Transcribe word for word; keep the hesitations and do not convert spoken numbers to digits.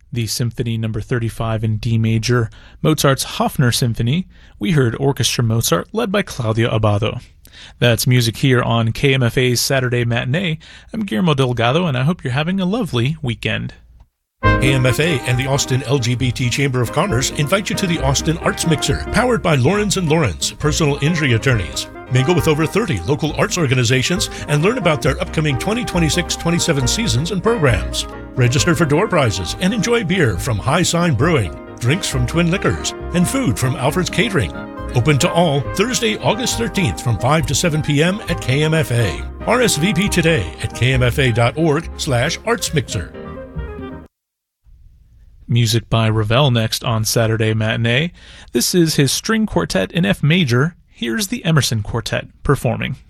the Symphony Number thirty-five in D major, Mozart's Hofner Symphony, we heard Orchestra Mozart led by Claudio Abbado. That's music here on K M F A's Saturday Matinee. I'm Guillermo Delgado, and I hope you're having a lovely weekend. K M F A and the Austin L G B T Chamber of Commerce invite you to the Austin Arts Mixer, powered by Lawrence and Lawrence, personal injury attorneys. Mingle with over thirty local arts organizations and learn about their upcoming twenty twenty-six twenty-seven seasons and programs. Register for door prizes and enjoy beer from High Sign Brewing, drinks from Twin Liquors, and food from Alfred's Catering. Open to all Thursday, August thirteenth from five to seven p.m. at K M F A. R S V P today at kmfa.org slash artsmixer. Music by Ravel next on Saturday Matinee. This is his string quartet in F major. Here's the Emerson Quartet performing.